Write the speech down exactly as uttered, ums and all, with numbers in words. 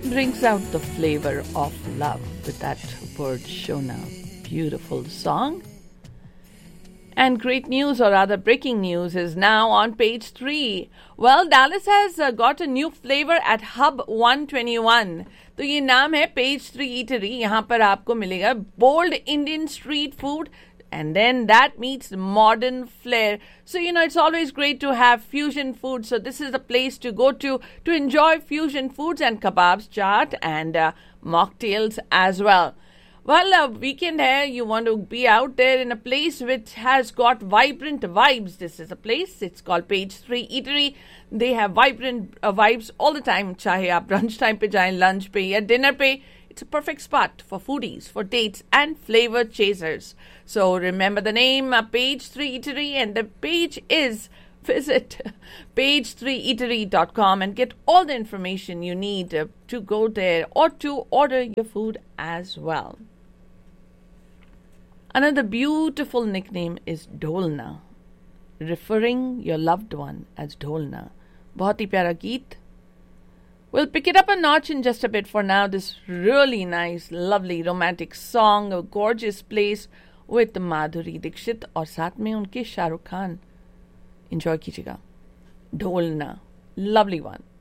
brings out the flavor of love with that word Shona. Beautiful song. And great news, or rather breaking news, is now on page three. Well, Dallas has uh, got a new flavor at Hub one twenty-one. तो ये नाम है Page three Eatery. यहाँ पर आपको मिलेगा bold Indian street food, and then that meets modern flair. So, you know, it's always great to have fusion food. So this is the place to go to to enjoy fusion foods and kebabs, chaat, and uh, mocktails as well. Well, a weekend here, you want to be out there in a place which has got vibrant vibes. This is a place, it's called Page three Eatery. They have vibrant uh, vibes all the time. Chahe aap brunch time pe jaएं, lunch pe ya dinner pe. It's a perfect spot for foodies, for dates, and flavor chasers. So remember the name, uh, Page three Eatery, and the page is, visit page three eatery dot com and get all the information you need uh, to go there or to order your food as well. Another beautiful nickname is Dholna, referring your loved one as Dholna. बहुत ही प्यारा गीत. We'll pick it up a notch in just a bit. For now, this really nice, lovely, romantic song, a gorgeous place with Madhuri Dixit और साथ में उनके Shahrukh Khan. Enjoy कीजिएगा. Dholna, lovely one.